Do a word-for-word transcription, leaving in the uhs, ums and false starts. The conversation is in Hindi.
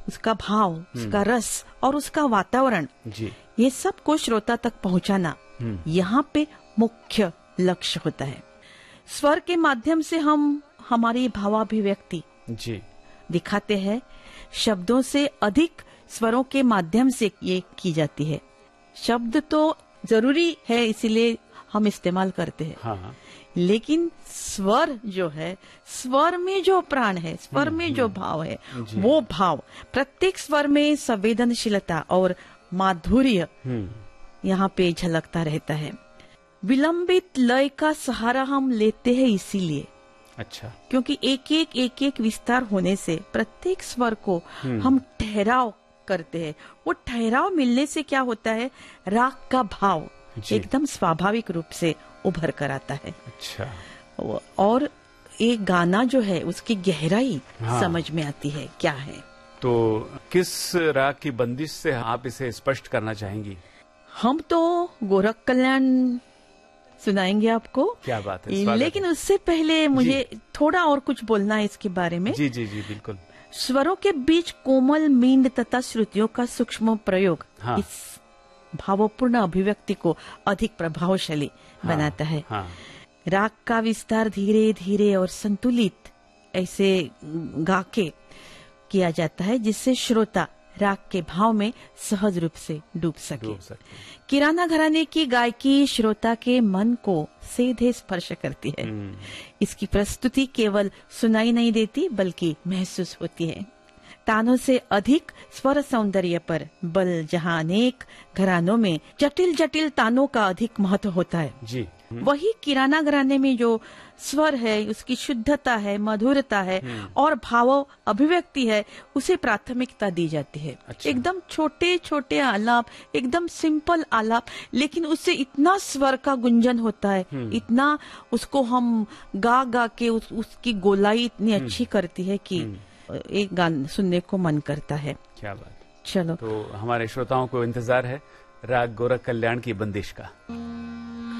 उसका भाव, उसका रस और उसका वातावरण, जी, ये सब को श्रोता तक पहुंचाना यहाँ पे मुख्य लक्ष्य होता है। स्वर के माध्यम से हम हमारी भावाभिव्यक्ति जी, दिखाते हैं। शब्दों से अधिक स्वरों के माध्यम से ये की जाती है। शब्द तो जरूरी है, इसीलिए हम इस्तेमाल करते हैं, हाँ, लेकिन स्वर जो है, स्वर में जो प्राण है, स्वर में जो भाव है, वो भाव प्रत्येक स्वर में संवेदनशीलता और माधुर्य यहाँ पे झलकता रहता है। विलंबित लय का सहारा हम लेते हैं इसीलिए, अच्छा, क्योंकि एक एक एक एक विस्तार होने से प्रत्येक स्वर को हम ठहराव करते हैं। वो ठहराव मिलने से क्या होता है, राग का भाव एकदम स्वाभाविक रूप से उभर कर आता है। अच्छा, और एक गाना जो है उसकी गहराई हाँ, समझ में आती है क्या है। तो किस राग की बंदिश से आप इसे स्पष्ट करना चाहेंगी? हम तो गोरख कल्याण सुनाएंगे आपको। क्या बात है, लेकिन उससे पहले मुझे थोड़ा और कुछ बोलना है इसके बारे में। जी जी जी, बिल्कुल। स्वरों के बीच कोमल मींड तथा श्रुतियों का सूक्ष्म प्रयोग हाँ, इस भावपूर्ण अभिव्यक्ति को अधिक प्रभावशाली हाँ, बनाता है। हाँ, राग का विस्तार धीरे धीरे और संतुलित ऐसे गा के किया जाता है, जिससे श्रोता राग के भाव में सहज रूप से डूब सके। डूब सके। किराना घराने की गायकी श्रोता के मन को सीधे स्पर्श करती है। इसकी प्रस्तुति केवल सुनाई नहीं देती, बल्कि महसूस होती है। तानों से अधिक स्वर सौंदर्य पर बल, जहाँ अनेक घरानों में जटिल जटिल तानों का अधिक महत्व होता है, जी, वही किराना घराने में जो स्वर है, उसकी शुद्धता है, मधुरता है और भाव अभिव्यक्ति है, उसे प्राथमिकता दी जाती है। अच्छा। एकदम छोटे छोटे आलाप, एकदम सिंपल आलाप, लेकिन उससे इतना स्वर का गुंजन होता है, इतना उसको हम गा गा के उस, उसकी गोलाई इतनी अच्छी करती है कि एक गान सुनने को मन करता है। क्या बात। चलो, तो हमारे श्रोताओं को इंतजार है राग गोरख कल्याण की बंदिश का।